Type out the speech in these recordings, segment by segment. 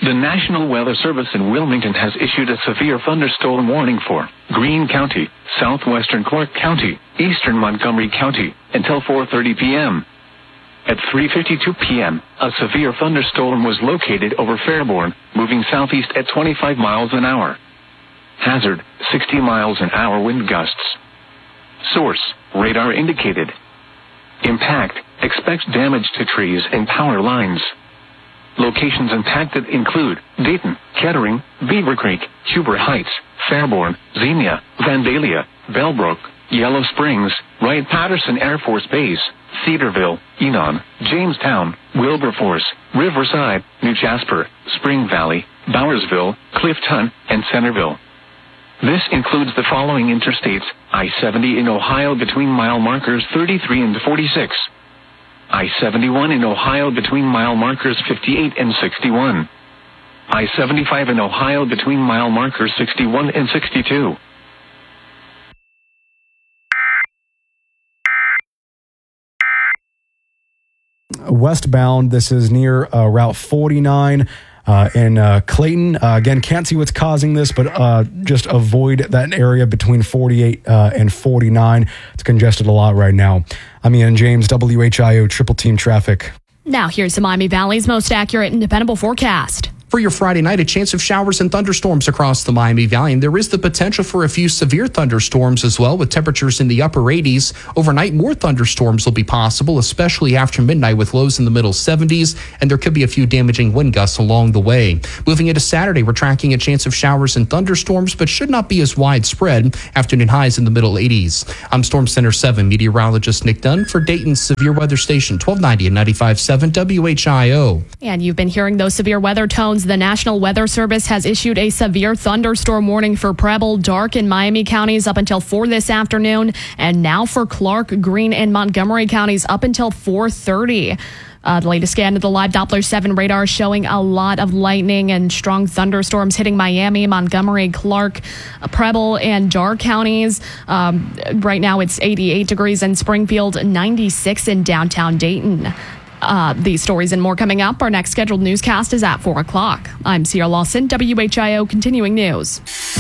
The National Weather Service in Wilmington has issued a severe thunderstorm warning for Greene County, southwestern Clark County, eastern Montgomery County, until 4:30 p.m. At 3:52 p.m., a severe thunderstorm was located over Fairborn, moving southeast at 25 miles an hour. Hazard, 60 miles an hour wind gusts. Source, radar indicated. Impact, expect damage to trees and power lines. Locations impacted include Dayton, Kettering, Beaver Creek, Huber Heights, Fairborn, Xenia, Vandalia, Bellbrook, Yellow Springs, Wright-Patterson Air Force Base, Cedarville, Enon, Jamestown, Wilberforce, Riverside, New Jasper, Spring Valley, Bowersville, Clifton, and Centerville. This includes the following interstates: I-70 in Ohio between mile markers 33 and 46. I-71 in Ohio between mile markers 58 and 61. I-75 in Ohio between mile markers 61 and 62. Westbound, this is near Route 49 in Clayton. Again, can't see what's causing this, but just avoid that area between 48 and 49. It's congested a lot right now. I'm Ian James, WHIO Triple Team Traffic. Now here's the Miami Valley's most accurate and dependable forecast. For your Friday night, a chance of showers and thunderstorms across the Miami Valley, and there is the potential for a few severe thunderstorms as well, with temperatures in the upper 80s. Overnight, more thunderstorms will be possible, especially after midnight, with lows in the middle 70s, and there could be a few damaging wind gusts along the way. Moving into Saturday, we're tracking a chance of showers and thunderstorms, but should not be as widespread. Afternoon highs in the middle 80s. I'm Storm Center 7 meteorologist Nick Dunn for Dayton's Severe Weather Station, 1290 and 95.7 WHIO. And you've been hearing those severe weather tones. The National Weather Service has issued a severe thunderstorm warning for Preble, Darke, and Miami counties up until 4 this afternoon, and now for Clark, Greene, and Montgomery counties up until 4:30. The latest scan of the live Doppler 7 radar showing a lot of lightning and strong thunderstorms hitting Miami, Montgomery, Clark, Preble, and Darke counties. Right now it's 88 degrees in Springfield, 96 in downtown Dayton. These stories and more coming up. Our next scheduled newscast is at 4 o'clock. I'm Sierra Lawson, WHIO Continuing News.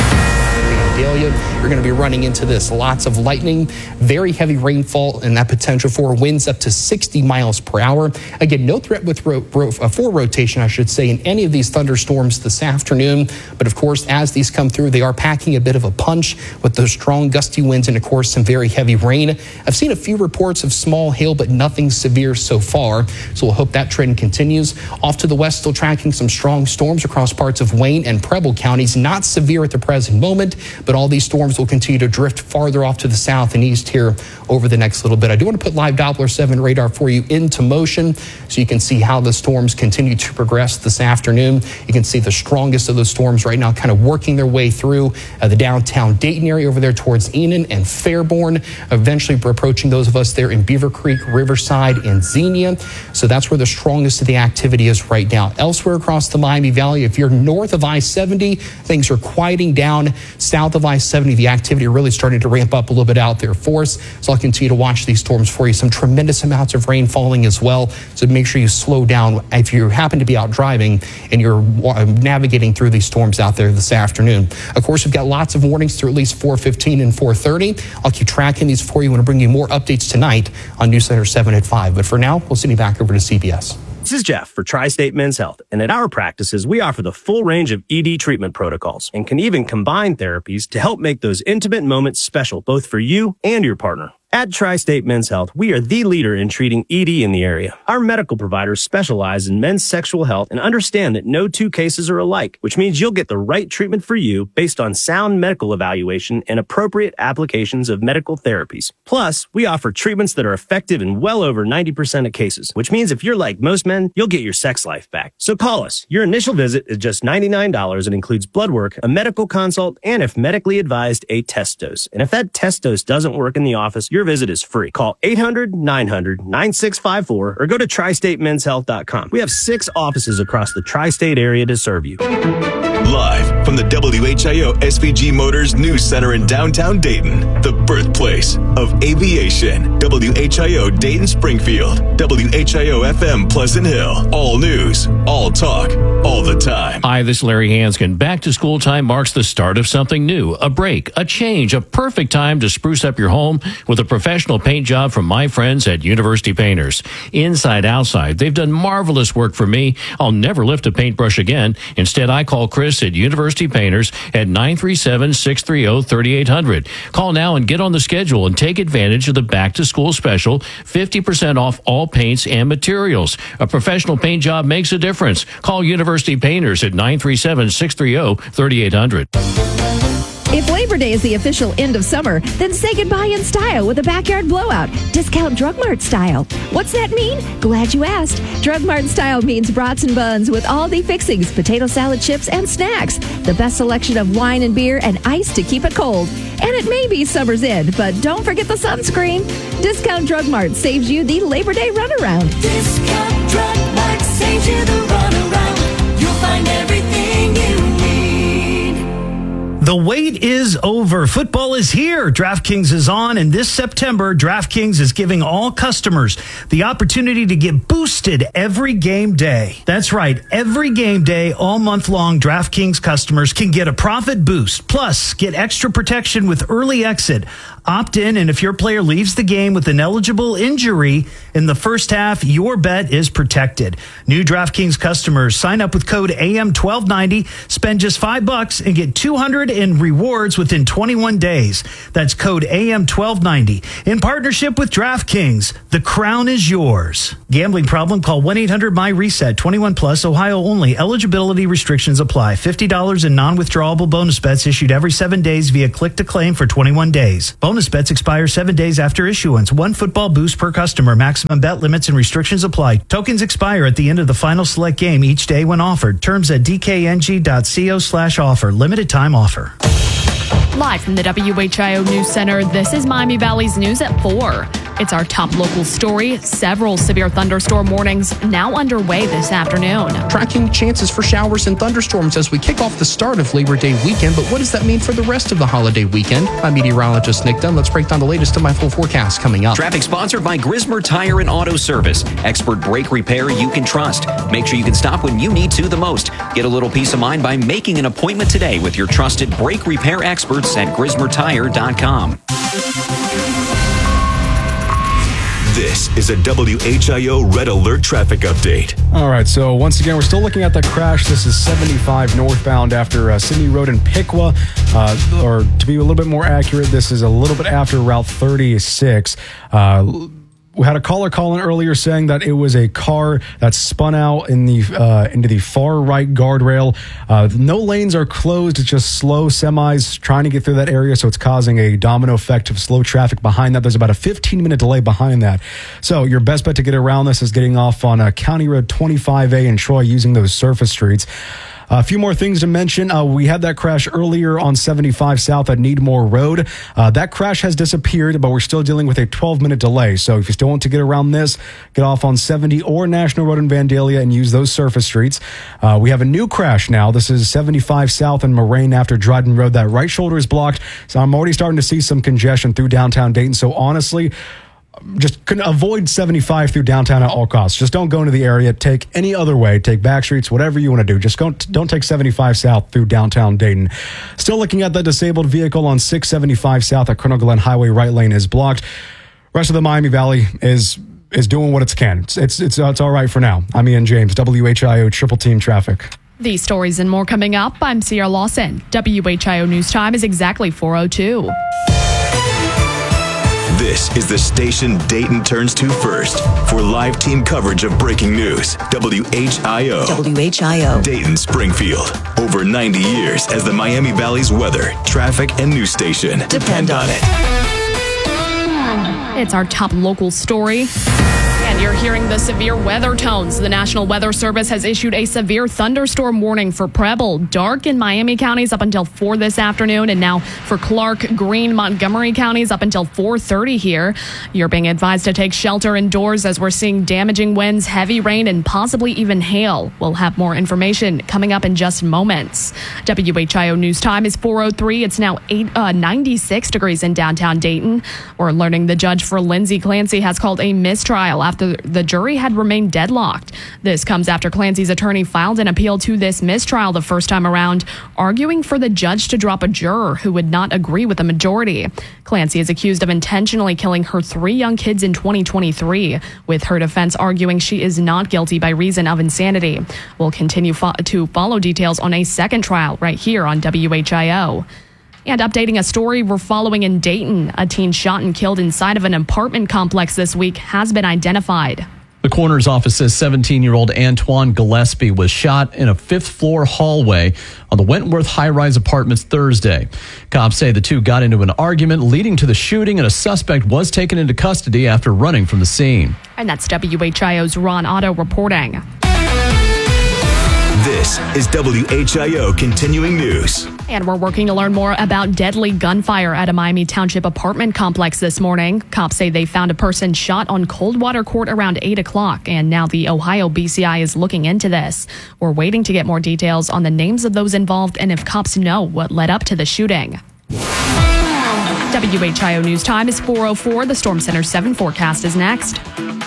You're going to be running into this. Lots of lightning, very heavy rainfall, and that potential for winds up to 60 miles per hour. Again, no threat with for rotation, I should say, in any of these thunderstorms this afternoon. But of course, as these come through, they are packing a bit of a punch with those strong gusty winds and, of course, some very heavy rain. I've seen a few reports of small hail, but nothing severe so far. So we'll hope that trend continues. Off to the west, still tracking some strong storms across parts of Wayne and Preble counties. Not severe at the present moment, but all these storms will continue to drift farther off to the south and east here over the next little bit. I do want to put live Doppler 7 radar for you into motion so you can see how the storms continue to progress this afternoon. You can see the strongest of those storms right now kind of working their way through the downtown Dayton area over there towards Enon and Fairborn, eventually approaching those of us there in Beaver Creek, Riverside, and Xenia. So that's where the strongest of the activity is right now. Elsewhere across the Miami Valley, if you're north of I-70, things are quieting down. South of I-70, the activity really starting to ramp up a little bit out there for us. So I'll continue to watch these storms for you. Some tremendous amounts of rain falling as well. So make sure you slow down if you happen to be out driving and you're navigating through these storms out there this afternoon. Of course, we've got lots of warnings through at least 4:15 and 4:30. I'll keep tracking these for you. I want to bring you more updates tonight on News Center 7 at 5. But for now, we'll send you back over to CBS. This is Jeff for Tri-State Men's Health, and at our practices, we offer the full range of ED treatment protocols and can even combine therapies to help make those intimate moments special, both for you and your partner. At Tri-State Men's Health, we are the leader in treating ED in the area. Our medical providers specialize in men's sexual health and understand that no two cases are alike, which means you'll get the right treatment for you based on sound medical evaluation and appropriate applications of medical therapies. Plus, we offer treatments that are effective in well over 90% of cases, which means if you're like most men, you'll get your sex life back. So call us. Your initial visit is just $99 and includes blood work, a medical consult, and if medically advised, a test dose. And if that test dose doesn't work in the office, your visit is free. Call 800-900-9654 or go to tristatemenshealth.com. We have 6 offices across the tri-state area to serve you. Live from the WHIO SVG Motors News Center in downtown Dayton, the birthplace of aviation. WHIO Dayton Springfield, WHIO FM Pleasant Hill. All news, all talk, all all the time. Hi, this is Larry Hanskin. Back to school time marks the start of something new, a break, a change, a perfect time to spruce up your home with a professional paint job from my friends at University Painters. Inside, outside, they've done marvelous work for me. I'll never lift a paintbrush again. Instead, I call Chris at University Painters at 937-630-3800. Call now and get on the schedule and take advantage of the back to school special, 50% off all paints and materials. A professional paint job makes a difference. Call University Painters at 937-630-3800. If Labor Day is the official end of summer, then say goodbye in style with a backyard blowout. Discount Drug Mart style. What's that mean? Glad you asked. Drug Mart style means brats and buns with all the fixings, potato salad chips, and snacks. The best selection of wine and beer and ice to keep it cold. And it may be summer's end, but don't forget the sunscreen. Discount Drug Mart saves you the Labor Day runaround. Discount Drug Mart saves you the runaround. You'll find everything you need. The wait is over. Football is here. DraftKings is on, and this September, DraftKings is giving all customers the opportunity to get boosted every game day. That's right. Every game day, all month long, DraftKings customers can get a profit boost. Plus, get extra protection with early exit. Opt in, and if your player leaves the game with an eligible injury in the first half, your bet is protected. New DraftKings customers sign up with code AM1290, spend just $5 and get $200 in rewards within 21 days. That's code AM1290. In partnership with DraftKings, the crown is yours. Gambling problem? Call 1-800-MY-RESET. 21 plus, Ohio only. Eligibility restrictions apply. $50 in non-withdrawable bonus bets issued every 7 days via click to claim for 21 days. Bonus bets expire 7 days after issuance. One football boost per customer. Maximum bet limits and restrictions apply. Tokens expire at the end of the final select game each day when offered. Terms at dkng.co/offer. Limited time offer. Live from the WHIO News Center, this is Miami Valley's News at 4. It's our top local story. Several severe thunderstorm warnings now underway this afternoon. Tracking chances for showers and thunderstorms as we kick off the start of Labor Day weekend. But what does that mean for the rest of the holiday weekend? I'm meteorologist Nick Dunn. Let's break down the latest of my full forecast coming up. Traffic sponsored by Grismer Tire and Auto Service. Expert brake repair you can trust. Make sure you can stop when you need to the most. Get a little peace of mind by making an appointment today with your trusted brake repair experts at GrismerTire.com. This is a WHIO Red Alert traffic update. All right, so once again, we're still looking at that crash. This is 75 northbound after Sydney Road in Piqua. Or to be a little bit more accurate, this is a little bit after Route 36. We had a caller call in earlier saying that it was a car that spun out in the into the far right guardrail. No lanes are closed. It's just slow semis trying to get through that area, so it's causing a domino effect of slow traffic behind that. There's about a 15-minute delay behind that. So your best bet to get around this is getting off on County Road 25A in Troy using those surface streets. A few more things to mention. We had that crash earlier on 75 South at Needmore Road. That crash has disappeared, but we're still dealing with a 12-minute delay. So if you still want to get around this, get off on 70 or National Road in Vandalia and use those surface streets. We have a new crash now. This is 75 South and Moraine after Dryden Road. That right shoulder is blocked. So I'm already starting to see some congestion through downtown Dayton. So honestly, just can avoid 75 through downtown at all costs. Just don't go into the area. Take any other way. Take back streets, whatever you want to do. Just don't take 75 South through downtown Dayton. Still looking at that disabled vehicle on 675 South at Colonel Glenn Highway. Right lane is blocked. Rest of the Miami Valley is doing what it can. It's all right for now. I'm Ian James, WHIO Triple Team Traffic. These stories and more coming up. I'm Sierra Lawson. WHIO News Time is exactly 4:02. This is the station Dayton turns to first for live team coverage of breaking news. WHIO. WHIO. Dayton Springfield. Over 90 years as the Miami Valley's weather, traffic, and news station. Depend on it. It's our top local story. And you're hearing the severe weather tones. The National Weather Service has issued a severe thunderstorm warning for Preble, Dark, and Miami counties up until 4 this afternoon, and now for Clark, Greene, Montgomery counties up until 4:30 here. You're being advised to take shelter indoors as we're seeing damaging winds, heavy rain, and possibly even hail. We'll have more information coming up in just moments. WHIO News Time is 4:03. It's now 96 degrees in downtown Dayton. We're learning the judge for Lindsay Clancy has called a mistrial after the jury had remained deadlocked. This comes after Clancy's attorney filed an appeal to this mistrial the first time around, arguing for the judge to drop a juror who would not agree with the majority. Clancy is accused of intentionally killing her 3 young kids in 2023, with her defense arguing she is not guilty by reason of insanity. We'll continue to follow details on a second trial right here on WHIO. And updating a story we're following in Dayton, a teen shot and killed inside of an apartment complex this week has been identified. The coroner's office says 17-year-old Antoine Gillespie was shot in a 5th-floor hallway on the Wentworth high-rise apartments Thursday. Cops say the two got into an argument leading to the shooting, and a suspect was taken into custody after running from the scene. And that's WHIO's Ron Otto reporting. This is WHIO Continuing News. And we're working to learn more about deadly gunfire at a Miami Township apartment complex this morning. Cops say they found a person shot on Coldwater Court around 8 o'clock, and now the Ohio BCI is looking into this. We're waiting to get more details on the names of those involved and if cops know what led up to the shooting. WHIO News Time is 4:04. The Storm Center 7 forecast is next.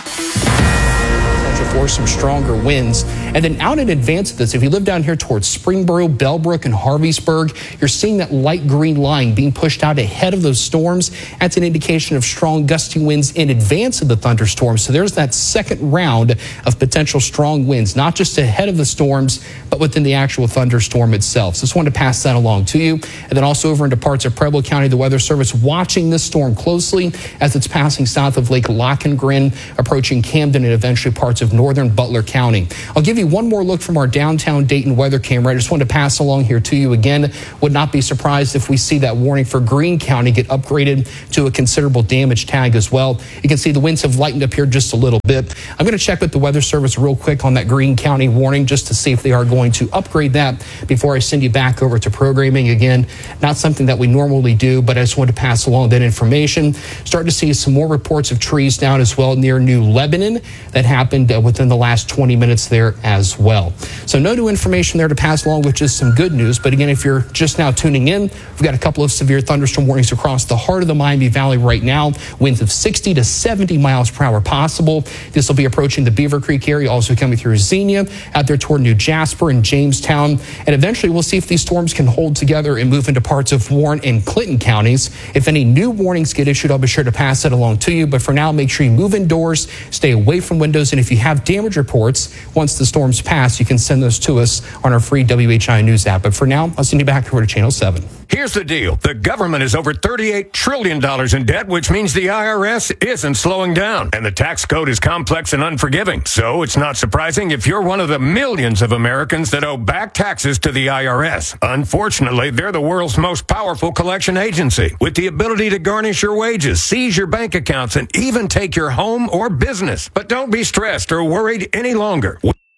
For some stronger winds. And then out in advance of this, if you live down here towards Springboro, Bellbrook, and Harveysburg, you're seeing that light green line being pushed out ahead of those storms. That's an indication of strong gusty winds in advance of the thunderstorms. So there's that second round of potential strong winds, not just ahead of the storms, but within the actual thunderstorm itself. So just wanted to pass that along to you. And then also over into parts of Preble County, the Weather Service watching this storm closely as it's passing south of Lake Lochengrin, approaching Camden and eventually parts of northern Butler County. I'll give you one more look from our downtown Dayton weather camera. I just wanted to pass along here to you again. Would not be surprised if we see that warning for Greene County get upgraded to a considerable damage tag as well. You can see the winds have lightened up here just a little bit. I'm going to check with the Weather Service real quick on that Greene County warning just to see if they are going to upgrade that before I send you back over to programming. Again, not something that we normally do, but I just wanted to pass along that information. Starting to see some more reports of trees down as well near New Lebanon that happened within the last 20 minutes there as well. So no new information there to pass along, which is some good news. But again, if you're just now tuning in, we've got a couple of severe thunderstorm warnings across the heart of the Miami Valley right now. Winds of 60 to 70 miles per hour possible. This will be approaching the Beaver Creek area, also coming through Xenia, out there toward New Jasper and Jamestown. And eventually we'll see if these storms can hold together and move into parts of Warren and Clinton counties. If any new warnings get issued, I'll be sure to pass that along to you. But for now, make sure you move indoors, stay away from windows, and if you have damage reports, once the storms pass, you can send those to us on our free WHI News app. But for now, I'll send you back over to Channel 7. Here's the deal. The government is over $38 trillion in debt, which means the IRS isn't slowing down. And the tax code is complex and unforgiving. So it's not surprising if you're one of the millions of Americans that owe back taxes to the IRS. Unfortunately, they're the world's most powerful collection agency, with the ability to garnish your wages, seize your bank accounts, and even take your home or business. But don't be stressed or worried any longer.